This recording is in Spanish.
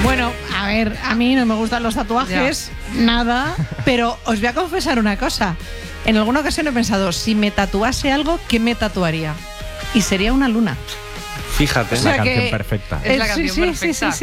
Bueno, a ver, a mí no me gustan los tatuajes, nada, pero os voy a confesar una cosa. En alguna ocasión he pensado, si me tatuase algo, ¿qué me tatuaría? Y sería una luna. Fíjate. Es la canción perfecta. Es la canción perfecta. Sí.